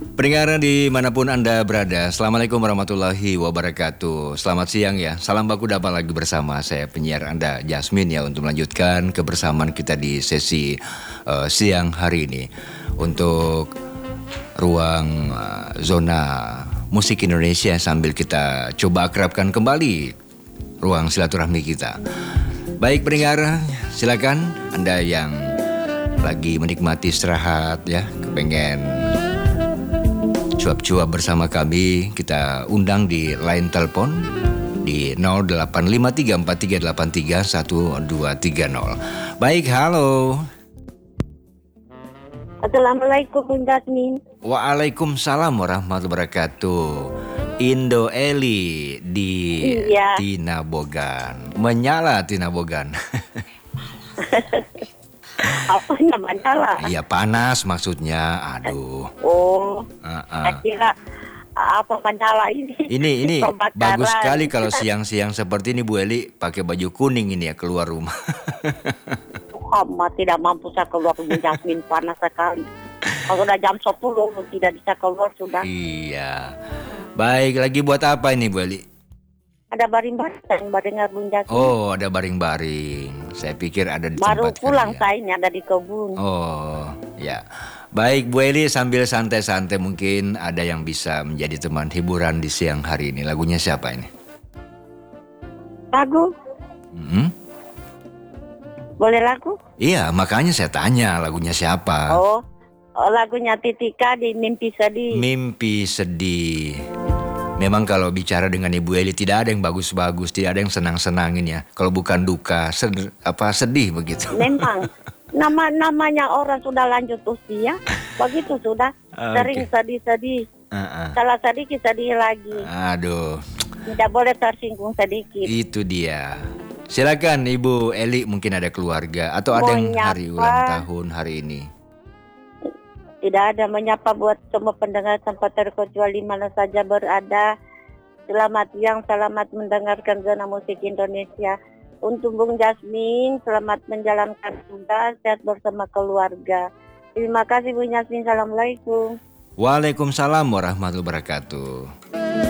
Pendengar dimanapun Anda berada, Assalamualaikum warahmatullahi wabarakatuh. Selamat siang ya, salam baku dapat lagi bersama saya penyiar Anda Jasmine ya untuk melanjutkan kebersamaan kita di sesi siang hari ini. Untuk ruang zona musik Indonesia sambil kita coba akrabkan kembali ruang silaturahmi kita. Baik pendengar, silakan Anda yang lagi menikmati istirahat ya, kepengen cuap-cuap bersama kami, kita undang di line telepon di 085343831230. Baik, halo. Assalamualaikum Bung Jasmine. Waalaikumsalam warahmatullahi wabarakatuh. Indo Eli di Iya. Tinabogan. Menyala Tinabogan. Apa namanya lah? Iya panas maksudnya. Aduh. Oh, saya kira apa Mandala ini? Ini Pembakaran. bagus sekali kalau siang-siang seperti ini Bu Eli pakai baju kuning ini ya keluar rumah. Tidak mampu saya keluar Bung Jasmine, panas sekali. Kalau udah jam 10 tidak bisa keluar sudah. Iya. Baik, lagi buat apa ini Bu Eli? Ada baring-baring dengar Bung Jasmine. Oh, ada baring-baring. Saya pikir ada di Baru tempat pulang kerja. saya ini ada di kebun. Oh, ya. Baik Bu Eli, sambil santai-santai mungkin ada yang bisa menjadi teman hiburan di siang hari ini. Lagunya siapa ini? Lagu? Boleh lagu? Iya, makanya saya tanya lagunya siapa. Oh, lagunya Titika di Mimpi Sedih. Mimpi sedih. Memang kalau bicara dengan Ibu Eli tidak ada yang bagus-bagus, tidak ada yang senang-senangin ya. Kalau bukan duka, sedih begitu. Memang namanya orang sudah lanjut usia, begitu sudah sering sedih-sedih. Salah sedikit sedih lagi. Aduh. Tidak boleh tersinggung sedikit. Itu dia. Silakan Ibu Eli, mungkin ada keluarga atau ada yang hari ulang tahun hari ini. Tidak ada, menyapa buat semua pendengar tanpa terkecuali mana saja berada. Selamat siang, selamat mendengarkan Zona Musik Indonesia. Untuk Bung Jasmine, selamat menjalankan tugas, sehat bersama keluarga. Terima kasih Bung Jasmine, assalamualaikum. Waalaikumsalam warahmatullahi wabarakatuh.